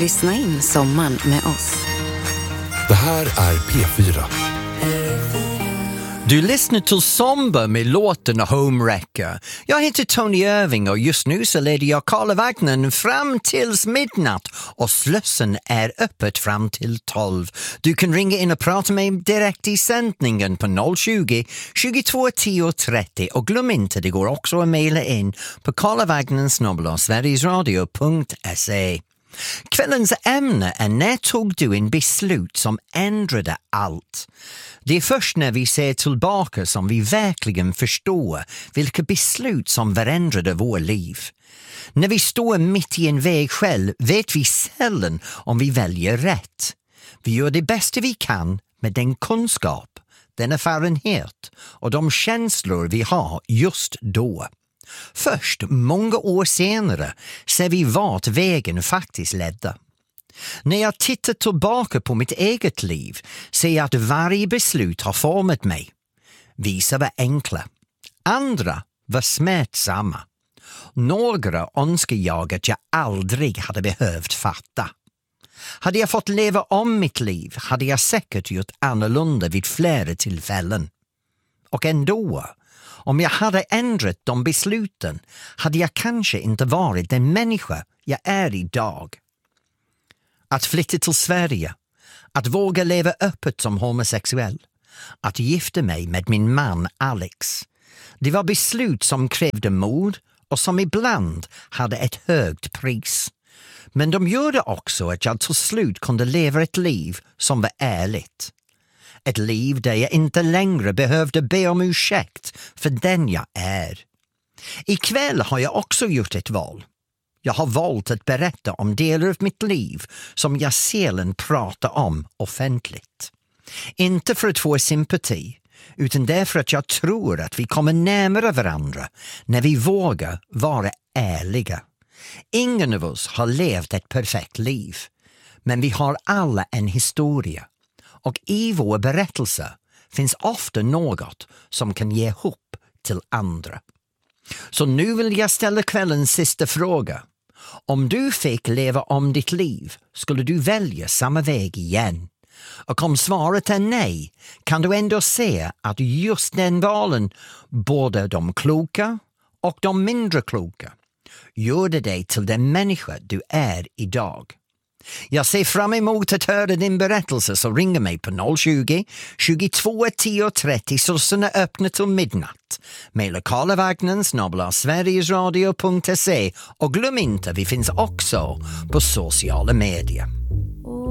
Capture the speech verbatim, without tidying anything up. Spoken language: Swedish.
Lyssna in sommaren med oss. Det här är P fyra. Du lyssnar till Somber med låten Homewrecker. Jag heter Tony Irving och just nu så leder jag Karlavagnen fram tills midnatt och Slussen är öppet fram till tolv. Du kan ringa in och prata med mig direkt i sändningen på noll tjugo, tjugotvå tio trettio och glöm inte, det går också att mejla in på karlavagnen snabel-a sverigesradio punkt se. Kvällens ämne är när tog du en beslut som ändrade allt? Det är först när vi ser tillbaka som vi verkligen förstår vilka beslut som förändrade vår liv. När vi står mitt i en väg själv vet vi sällan om vi väljer rätt. Vi gör det bästa vi kan med den kunskap, den erfarenhet och de känslor vi har just då. Först många år senare ser vi vart vägen faktiskt ledde. När jag tittar tillbaka på mitt eget liv ser jag att varje beslut har format mig. Vissa var enkla, andra var smärtsamma. Några önskar jag att jag aldrig hade behövt fatta. Hade jag fått leva om mitt liv hade jag säkert gjort annorlunda vid flera tillfällen. Och ändå, om jag hade ändrat de besluten hade jag kanske inte varit den människa jag är idag. Att flytta till Sverige, att våga leva öppet som homosexuell, att gifta mig med min man Alex. Det var beslut som krävde mod och som ibland hade ett högt pris. Men de gjorde också att jag till slut kunde leva ett liv som var ärligt. Ett liv där jag inte längre behövde be om ursäkt för den jag är. Ikväll har jag också gjort ett val. Jag har valt att berätta om delar av mitt liv som jag sällan pratar om offentligt. Inte för att få sympati, utan därför att jag tror att vi kommer närmare varandra när vi vågar vara ärliga. Ingen av oss har levt ett perfekt liv, men vi har alla en historia. Och i vår berättelse finns ofta något som kan ge hopp till andra. Så nu vill jag ställa kvällens sista fråga. Om du fick leva om ditt liv, skulle du välja samma väg igen? Och om svaret är nej, kan du ändå se att just den valen, både de kloka och de mindre kloka, gjorde dig till den människa du är idag. Jag ser fram emot att höra din berättelse, så ringa mig på noll tjugo, tjugotvå tio trettio, Slussen är öppna till midnatt. Maila karlavagnen snabel-a sverigesradio punkt se och glöm inte, vi finns också på sociala medier.